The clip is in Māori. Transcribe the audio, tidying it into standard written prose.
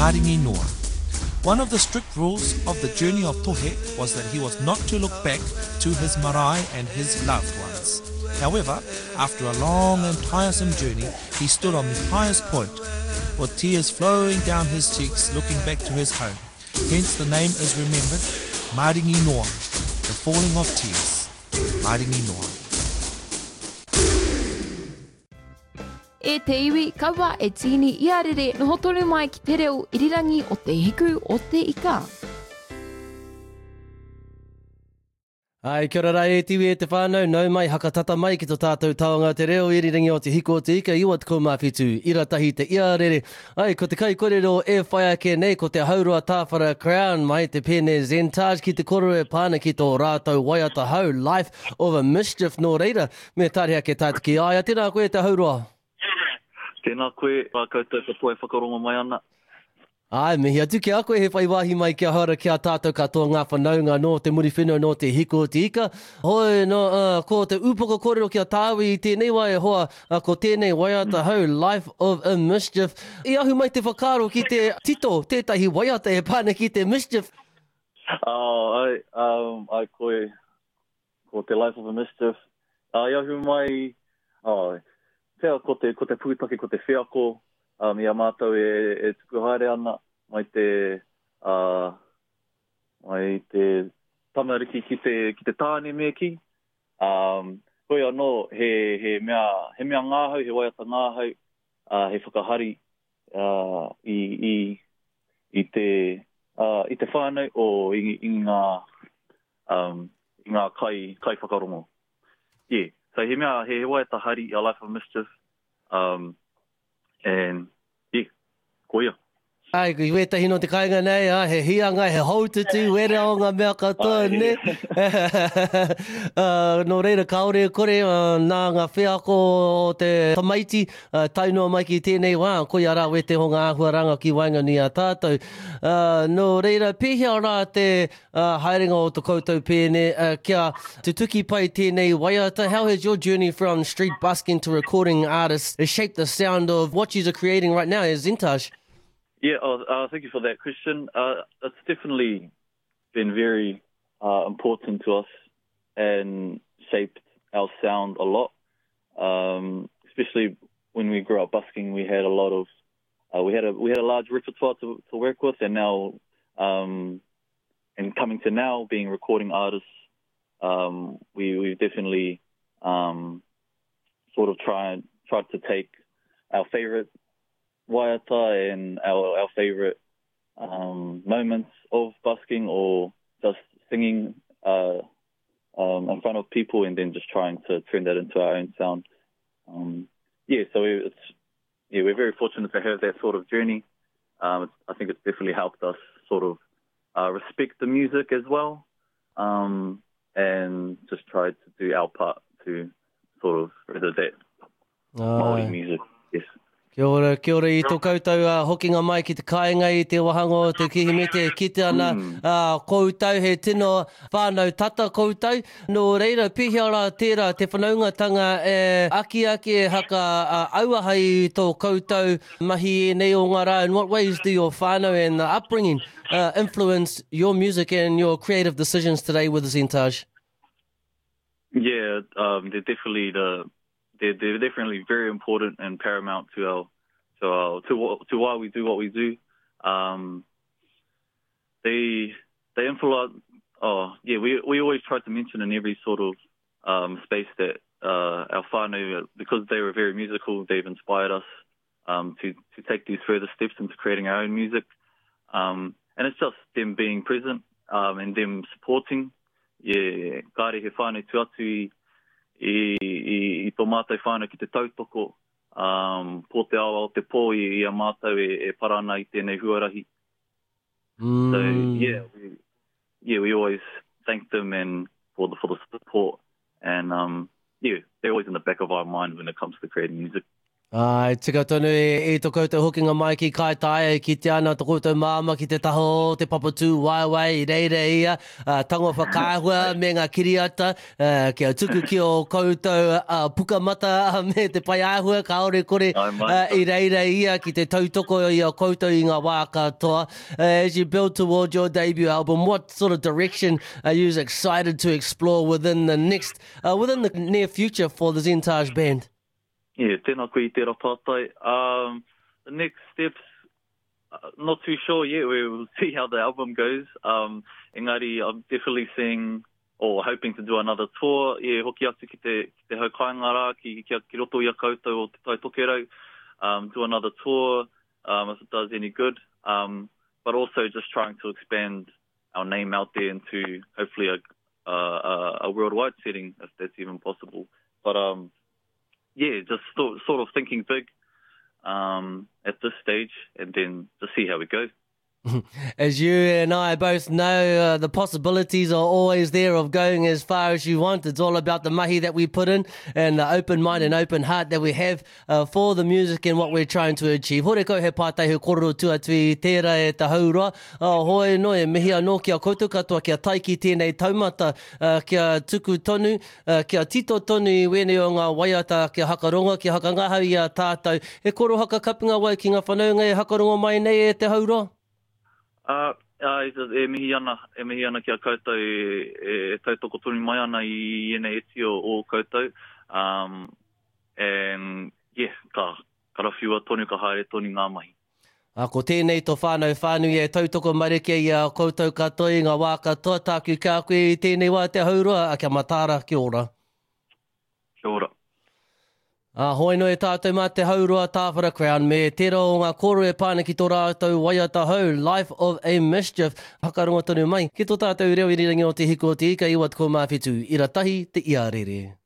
Maringi Noa. One of the strict rules of the journey of Tohe was that he was not to look back to his marae and his loved ones. However, after a long and tiresome journey, he stood on the highest point, with tears flowing down his cheeks, looking back to his home. Hence the name is remembered, Maringi Noa, the falling of tears. Maringi Noa. E te iwi, kaua e tini ia rere no hotore mai ki te reo irirangi o te hiku o te ika. Ai, kia ora e tiwi e te whānau, nau mai hakatata mai ki tō tātou taonga te reo irirangi o te hiku o te ika, iwa te kaumawhitu, iratahi te ia rere. Ai, ko te kai korero e whai ake nei, ko te haurua tāwhara Crown, mai te pēne Zentage ki te koro e pāna ki tō rātou waiata hau, Life of a Mischief no reira, me tārea ke tātiki. Ai, a tēnā koe te haurua. Tēnā koe, whakautou katoa e whakarongo mai ana. Ai, mihi atu ki a koe he whaiwahi mai kia haura kia tātou katoa ngā whanaunga no te muri whenua no te hiko o te ika. Hoi, no, ko te upoko kōrero kia tāwi i tēnei wai hoa, ko tēnei waiata hau, Life of a Mischief. I ahu mai te whakaro ki te tito, tētahi waiata e pāne ki te Mischief. Ai koe, ko te Life of a Mischief. I ahu mai, pēr ko te pūtake, ko te whiako, i a mātou e tuku haere ana, mai te tamariki ki te tāne me ki. Koe anō, he mea ngāhau, he waiata ngāhau, he whakahari i te whānau o i ngā kai whakarongo. Yeah. So he waiata hari, a Life of Mischief, and yeah, koia. Ai, ko i wetahi no te kāinga nei, he hianga, he haututu, wera o ngā mea katoa, ne? No reira kaore kore, nā ngā whiako o te tamaiti, tainua mai ki tēnei wā, koi ara wete ho ngā ahuaranga ki wainga ni a tātou. No reira, pēhea rā te haerenga o te koutou pēne, kia te tuki pai tēnei waiata. How has your journey from street busking to recording artists shaped the sound of what you are creating right now as Zentage? Yeah, thank you for that question. It's definitely been very important to us and shaped our sound a lot. Especially when we grew up busking, we had a lot of we had a large repertoire to work with, and now and coming to now being recording artists, we've definitely sort of tried to take our favorite waiata and our favourite moments of busking or just singing in front of people, and then just trying to turn that into our own sound. So we're very fortunate to have that sort of journey. I think it's definitely helped us sort of respect the music as well, and just try to do our part to sort of further that Māori music. Yes. Kia ora I tō koutou hokinga mai ki te kāinga I te wahanga te kihimete kite ana koutou he tino whānau tata koutou. No reira, pihia rā tērā te whanaungatanga e aki e haka auaha I tō koutou mahi e nei o ngā rā. In what ways do your whānau and the upbringing influence your music and your creative decisions today with Zentage? Yeah, they're definitely they're definitely very important and paramount to why we do what we do. They influence. We always try to mention in every sort of space that our whānau, because they were very musical, they've inspired us to take these further steps into creating our own music. And it's just them being present and them supporting. Yeah, kāre he whānau tu atu I tō mātou whānau ki te tautoko, po te awa o te pō I a mātou e parana I tēnei huarahi. So, we always thank them and for the support. And, they're always in the back of our mind when it comes to creating music. Ai, tika tonu e to koutou hokinga mai ki kai tae ki te ana to koutou māma ki te taho, te papatū, waiwai, i reire ia, tango whakaahua me ngā kiriata, kia tuku ki o koutou pukamata me te pai āhua, ka ore kore i reire ia ki te tautoko i o koutou i ngā wā katoa. As you build toward your debut album, what sort of direction are you excited to explore within the near future for the Zentage Band? Yeah, tēnā koe I tērā pātai. The next steps, not too sure yet. We'll see how the album goes. Engari, I'm definitely seeing or hoping to do another tour. Yeah, hoki atu ki te haukaingara, ki roto I a koutou o te tai tokerau. Do another tour, if it does any good. But also just trying to expand our name out there into hopefully a worldwide setting, if that's even possible. But yeah, just sort of thinking big at this stage and then just see how we go. As you and I both know, the possibilities are always there of going as far as you want. It's all about the mahi that we put in and the open mind and open heart that we have for the music and what we're trying to achieve. Hore ko he pātai he kororo tuatui tērā e ta haura. Hoi no e mihi anō kia koutou katoa kia taiki tēnei taumata kia tuku tonu, kia tito tonu I wene o ngā waiata kia hakaronga, kia hakangahau I a tātou. He koro hakakapinga wai ki ngā whanaunga e hakaronga mai nei e te haura? E mihi ana kia koutou e tautoko tonu mai ana I ene eti o koutou. And yeah, ka rawhiua tonu ka haere tonu ngā mahi. Ko tēnei tō whānau e tautoko marike I a koutou katoa I ngā wā katoa, tāku kā koe I tēnei wā te haurua, a kia matara, kia ora. Kia ora. Hoi no e tātou mā te haurua Tāwhara Crown, me tērā o ngā koro e pāna ki tō rātou waiata hau, Life of a Mischief, hakaronga tonu mai, ki tō tātou reo I rirangi o te hiko o te ika I wat ko mawhitu, I ratahi te iarere.